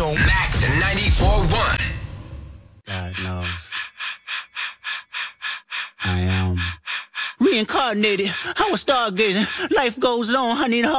on Max and 94.1. God knows. I am reincarnated. I was stargazing. Life goes on. I need a